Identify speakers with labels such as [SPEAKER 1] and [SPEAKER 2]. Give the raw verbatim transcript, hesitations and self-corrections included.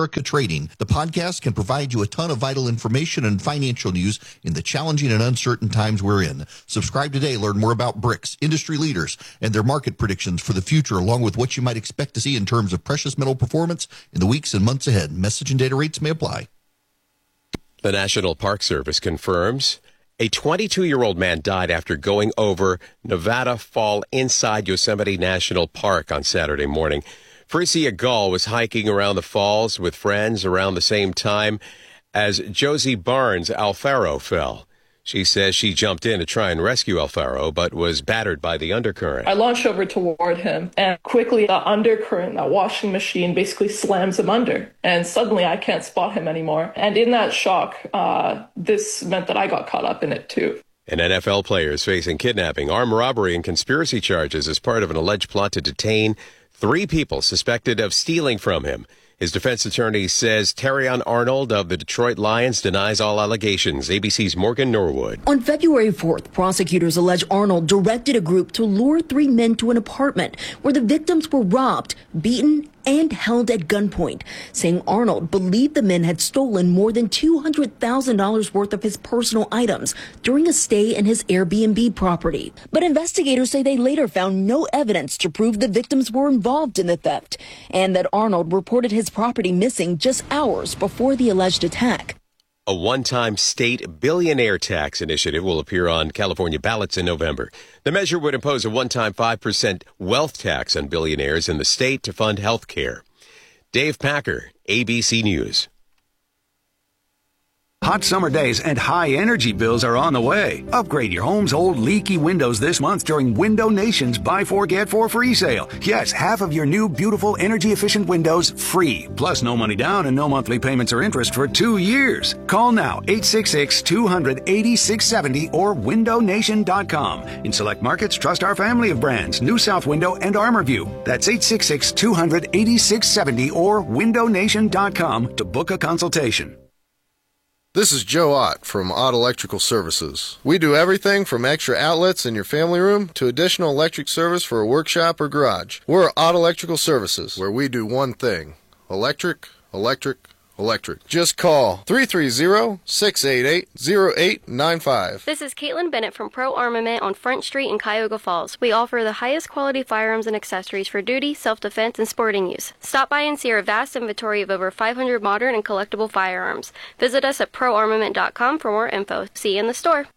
[SPEAKER 1] America Trading. The podcast can provide you a ton of vital information and financial news in the challenging and uncertain times we're in. Subscribe today. Learn more about bricks, industry leaders, and their market predictions for the future, along with what you might expect to see in terms of precious metal performance in the weeks and months ahead. Message and data rates may apply.
[SPEAKER 2] The National Park Service confirms a twenty-two-year-old man died after going over Nevada Fall inside Yosemite National Park on Saturday morning. Frecia Gull was hiking around the falls with friends around the same time as Josie Barnes Alfaro fell. She says she jumped in to try and rescue Alfaro, but was battered by the undercurrent.
[SPEAKER 3] I launched over toward him, and quickly the undercurrent, that washing machine, basically slams him under. And suddenly I can't spot him anymore. And in that shock, uh, this meant that I got caught up in it too.
[SPEAKER 2] An N F L player is facing kidnapping, armed robbery, and conspiracy charges as part of an alleged plot to detain three people suspected of stealing from him. His defense attorney says Terrion Arnold of the Detroit Lions denies all allegations. A B C's Morgan Norwood.
[SPEAKER 4] On February fourth, prosecutors allege Arnold directed a group to lure three men to an apartment where the victims were robbed, beaten, and held at gunpoint, saying Arnold believed the men had stolen more than two hundred thousand dollars worth of his personal items during a stay in his Airbnb property. But investigators say they later found no evidence to prove the victims were involved in the theft, and that Arnold reported his property missing just hours before the alleged attack.
[SPEAKER 2] A one-time state billionaire tax initiative will appear on California ballots in November. The measure would impose a one-time five percent wealth tax on billionaires in the state to fund health care. Dave Packer, A B C News.
[SPEAKER 5] Hot summer days and high energy bills are on the way. Upgrade your home's old leaky windows this month during Window Nation's Buy Four Get Four free sale. Yes, half of your new beautiful energy efficient windows free. Plus no money down and no monthly payments or interest for two years. Call now eight six six, two hundred, eighty-six seventy or window nation dot com. In select markets, trust our family of brands, New South Window and ArmorView. That's eight six six, two hundred, eighty-six seventy or window nation dot com to book a consultation.
[SPEAKER 6] This is Joe Ott from Ott Electrical Services. We do everything from extra outlets in your family room to additional electric service for a workshop or garage. We're Ott Electrical Services, where we do one thing: electric, electric, electric. Just call three three zero, six eight eight, zero eight nine five.
[SPEAKER 7] This is Caitlin Bennett from Pro Armament on Front Street in Cuyahoga Falls. We offer the highest quality firearms and accessories for duty, self-defense, and sporting use. Stop by and see our vast inventory of over five hundred modern and collectible firearms. Visit us at pro armament dot com for more info. See you in the store.